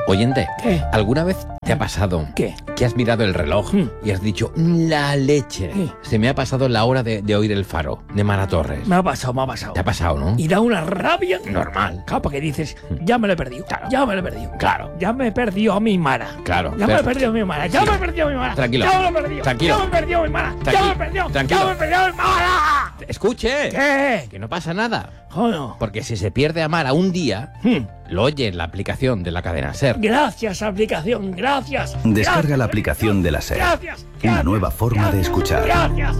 Oyente, ¿Qué? ¿alguna vez te ha pasado ¿Qué? que has mirado el reloj y has dicho, la leche? ¿Qué? Se me ha pasado la hora de oír el faro de Mara Torres. Me ha pasado. ¿Te ha pasado, no? Y da una rabia Normal. Claro, porque dices, ya me lo he perdido. Claro. Ya me lo he perdido. Claro. Ya me he perdido a mi Mara. Claro. Ya me he perdido a mi Mara. Ya Sí. me he perdido a mi Mara. Tranquilo. Ya me lo he perdido. Tranquilo. Ya me he perdido a mi Mara. Ya me he perdido. Tranquilo. Ya me he perdido a mi Mara. Escuche. ¿Qué? Que no pasa nada. Joder. Porque si se pierde a Mara un día, lo oye en la aplicación de la cadena SER. Gracias, aplicación. Gracias. Descarga Gracias. la aplicación de la SER. Gracias. Una nueva forma de escuchar. Gracias.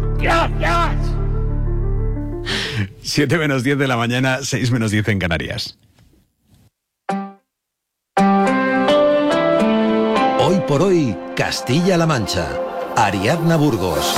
7 menos 10 de la mañana, 6 menos 10 en Canarias. Hoy por hoy, Castilla-La Mancha. Ariadna Burgos.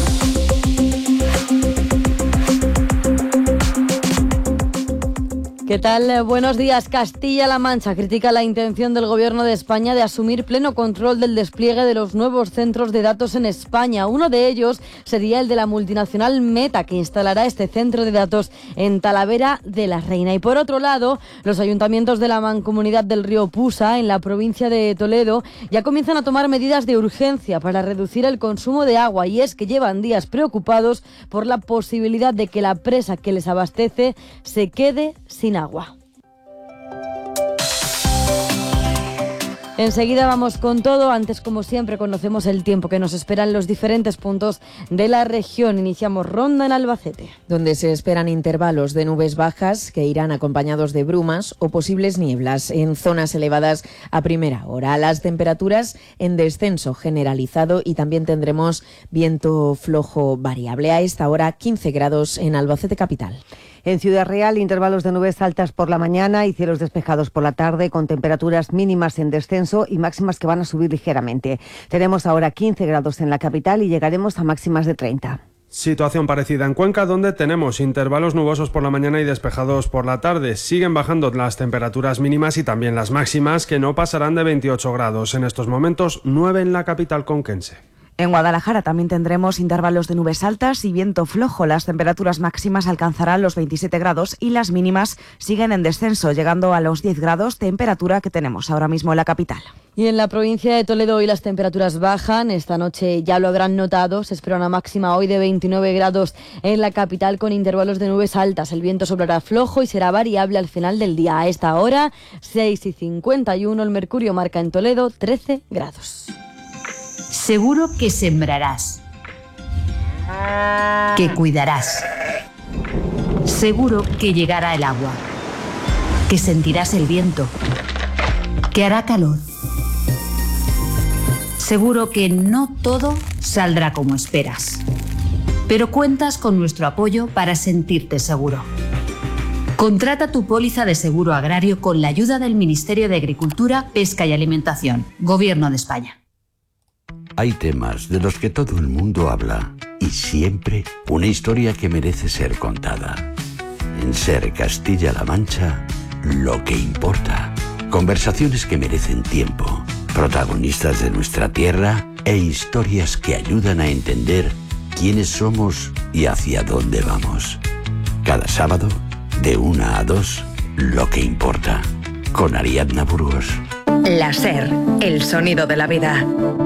¿Qué tal? Buenos días. Castilla-La Mancha critica la intención del Gobierno de España de asumir pleno control del despliegue de los nuevos centros de datos en España. Uno de ellos sería el de la multinacional Meta, que instalará este centro de datos en Talavera de la Reina. Y por otro lado, los ayuntamientos de la Mancomunidad del Río Pusa, en la provincia de Toledo, ya comienzan a tomar medidas de urgencia para reducir el consumo de agua. Y es que llevan días preocupados por la posibilidad de que la presa que les abastece se quede sin agua. Enseguida vamos con todo. Antes, como siempre, conocemos el tiempo que nos espera en los diferentes puntos de la región. Iniciamos ronda en Albacete, donde se esperan intervalos de nubes bajas que irán acompañados de brumas o posibles nieblas en zonas elevadas a primera hora. Las temperaturas en descenso generalizado y también tendremos viento flojo variable. A esta hora 15 grados en Albacete capital. En Ciudad Real, intervalos de nubes altas por la mañana y cielos despejados por la tarde, con temperaturas mínimas en descenso y máximas que van a subir ligeramente. Tenemos ahora 15 grados en la capital y llegaremos a máximas de 30. Situación parecida en Cuenca, donde tenemos intervalos nubosos por la mañana y despejados por la tarde. Siguen bajando las temperaturas mínimas y también las máximas, que no pasarán de 28 grados. En estos momentos, 9 en la capital conquense. En Guadalajara también tendremos intervalos de nubes altas y viento flojo. Las temperaturas máximas alcanzarán los 27 grados y las mínimas siguen en descenso, llegando a los 10 grados, temperatura que tenemos ahora mismo en la capital. Y en la provincia de Toledo hoy las temperaturas bajan. Esta noche ya lo habrán notado. Se espera una máxima hoy de 29 grados en la capital con intervalos de nubes altas. El viento soplará flojo y será variable al final del día. A esta hora, 6:51, el mercurio marca en Toledo 13 grados. Seguro que sembrarás, que cuidarás. Seguro que llegará el agua, que sentirás el viento, que hará calor. Seguro que no todo saldrá como esperas, pero cuentas con nuestro apoyo para sentirte seguro. Contrata tu póliza de seguro agrario con la ayuda del Ministerio de Agricultura, Pesca y Alimentación, Gobierno de España. Hay temas de los que todo el mundo habla y siempre una historia que merece ser contada. En SER Castilla-La Mancha, lo que importa. Conversaciones que merecen tiempo, protagonistas de nuestra tierra e historias que ayudan a entender quiénes somos y hacia dónde vamos. Cada sábado, de 1 a 2, lo que importa. Con Ariadna Burgos. La SER, el sonido de la vida.